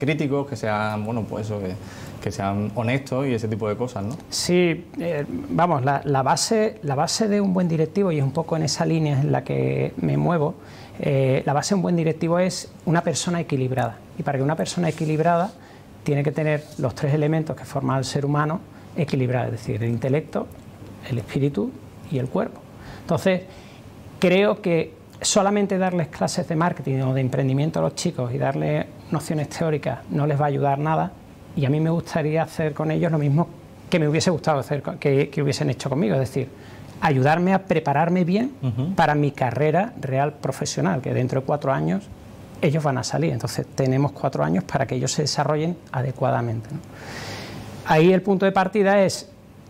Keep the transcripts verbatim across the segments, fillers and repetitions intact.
críticos, que sean, bueno, pues eso, que, que sean honestos y ese tipo de cosas, ¿no? Sí, eh, vamos, la, la, base, la base de un buen directivo, y es un poco en esa línea en la que me muevo, eh, la base de un buen directivo es una persona equilibrada. Y para que una persona equilibrada tiene que tener los tres elementos que forman al ser humano equilibrado, es decir, el intelecto, el espíritu y el cuerpo. Entonces, creo que solamente darles clases de marketing o de emprendimiento a los chicos y darles nociones teóricas no les va a ayudar nada, y a mí me gustaría hacer con ellos lo mismo que me hubiese gustado hacer, que, que hubiesen hecho conmigo, es decir, ayudarme a prepararme bien uh-huh. para mi carrera real profesional, que dentro de cuatro años ellos van a salir. Entonces tenemos cuatro años para que ellos se desarrollen adecuadamente, ¿no? Ahí el punto de partida es: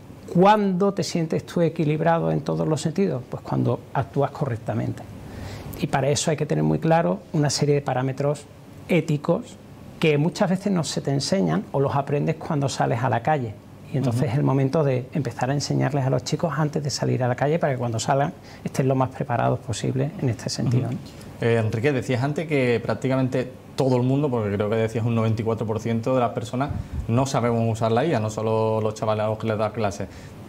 ¿cuándo te sientes tú equilibrado en todos los sentidos? Pues cuando actúas correctamente. Y para eso hay que tener muy claro una serie de parámetros éticos que muchas veces no se te enseñan o los aprendes cuando sales a la calle. Y entonces uh-huh. es el momento de empezar a enseñarles a los chicos antes de salir a la calle, para que cuando salgan estén lo más preparados posible en este sentido, uh-huh. ¿no? Eh, Enrique, decías antes que prácticamente todo el mundo, porque creo que decías un noventa y cuatro por ciento de las personas, no sabemos usar la I A, no solo los chavales a los que les das clases.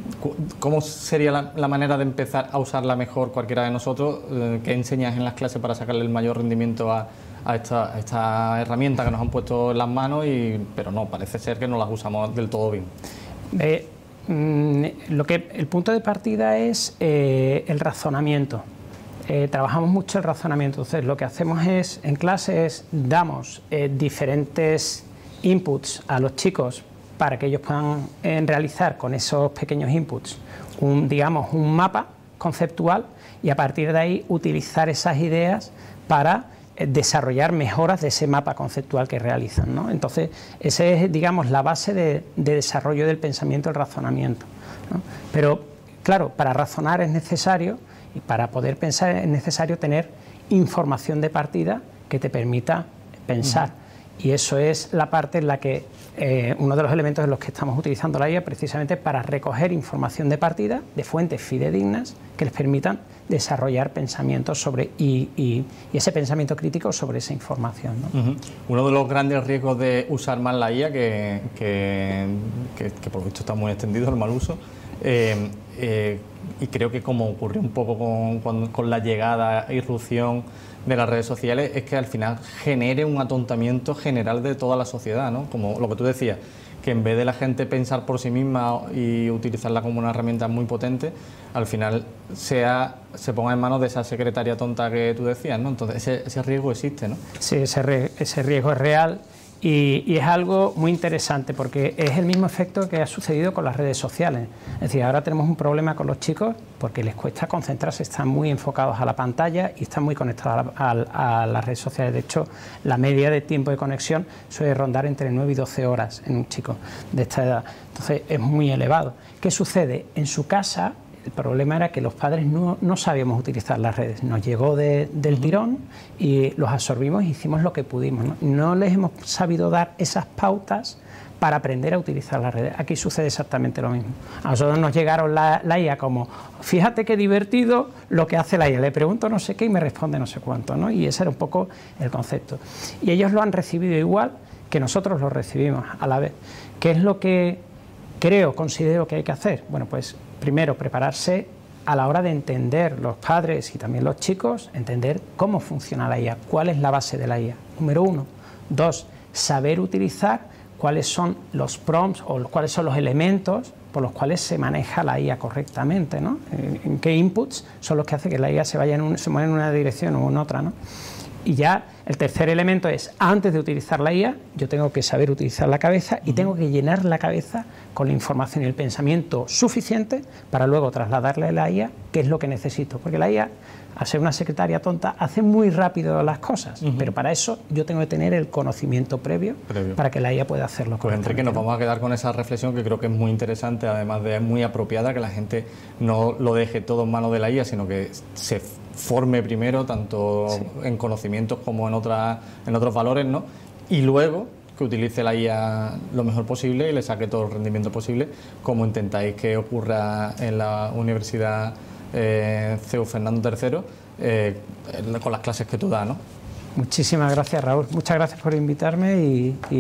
¿Cómo sería la, la manera de empezar a usarla mejor cualquiera de nosotros? Eh, ¿Qué enseñas en las clases para sacarle el mayor rendimiento a, a, esta, a esta herramienta que nos han puesto en las manos? Y, pero no, parece ser que no las usamos del todo bien. Eh, mm, lo que, el punto de partida es eh, el razonamiento. Eh, trabajamos mucho el razonamiento. Entonces, lo que hacemos es, en clase, es damos eh, diferentes inputs a los chicos para que ellos puedan eh, realizar con esos pequeños inputs un, digamos, un mapa conceptual, y a partir de ahí utilizar esas ideas para eh, desarrollar mejoras de ese mapa conceptual que realizan, ¿no? Entonces, esa es, digamos, la base de, de desarrollo del pensamiento, el razonamiento, ¿no? Pero, claro, para razonar es necesario, y para poder pensar es necesario tener información de partida que te permita pensar. Uh-huh. Y eso es la parte en la que eh, uno de los elementos en los que estamos utilizando la I A, precisamente para recoger información de partida de fuentes fidedignas que les permitan desarrollar pensamientos sobre y, y, y ese pensamiento crítico sobre esa información, ¿no? Uh-huh. Uno de los grandes riesgos de usar mal la I A, que, que, que, que por lo visto está muy extendido el mal uso, eh, eh, y creo que como ocurrió un poco con, con, con la llegada e irrupción de las redes sociales, es que al final genere un atontamiento general de toda la sociedad, ¿no? Como lo que tú decías, que en vez de la gente pensar por sí misma y utilizarla como una herramienta muy potente, al final sea, se ponga en manos de esa secretaria tonta que tú decías, ¿no? Entonces ese, ese riesgo existe, ¿no? Sí, ese, re, ese riesgo es real. Y, y es algo muy interesante, porque es el mismo efecto que ha sucedido con las redes sociales. Es decir, ahora tenemos un problema con los chicos porque les cuesta concentrarse, están muy enfocados a la pantalla y están muy conectados a, a, a las redes sociales. De hecho, la media de tiempo de conexión suele rondar entre nueve y doce horas en un chico de esta edad. Entonces, es muy elevado. ¿Qué sucede? En su casa, el problema era que los padres no, no sabíamos utilizar las redes. Nos llegó de, del tirón y los absorbimos y hicimos lo que pudimos, ¿no? No les hemos sabido dar esas pautas para aprender a utilizar las redes. Aquí sucede exactamente lo mismo. A nosotros nos llegaron la, la I A como: fíjate qué divertido lo que hace la I A. Le pregunto no sé qué y me responde no sé cuánto, ¿no? Y ese era un poco el concepto. Y ellos lo han recibido igual que nosotros lo recibimos a la vez. ¿Qué es lo que creo, considero que hay que hacer? Bueno, pues primero, prepararse a la hora de entender, los padres y también los chicos, entender cómo funciona la I A, cuál es la base de la I A, número uno. Dos, saber utilizar cuáles son los prompts o cuáles son los elementos por los cuales se maneja la I A correctamente, ¿no? En qué inputs son los que hacen que la I A se vaya en, un, se mueva en una dirección o en otra, ¿no? Y ya el tercer elemento es, antes de utilizar la I A, yo tengo que saber utilizar la cabeza y tengo que llenar la cabeza con la información y el pensamiento suficiente para luego trasladarle a la I A qué es lo que necesito. Porque la I A, al ser una secretaria tonta, hace muy rápido las cosas, uh-huh. pero para eso yo tengo que tener el conocimiento previo, previo. para que la I A pueda hacerlo correctamente. Pues Enrique, nos vamos a quedar con esa reflexión que creo que es muy interesante, además de muy apropiada, que la gente no lo deje todo en manos de la I A, sino que se forme primero, tanto sí. en conocimientos como en, otra, en otros valores, ¿no? Y luego que utilice la I A lo mejor posible y le saque todo el rendimiento posible, como intentáis que ocurra en la Universidad eh, C E U Fernando tercero, eh, con las clases que tú das, ¿no? Muchísimas gracias, Raúl. Muchas gracias por invitarme y, y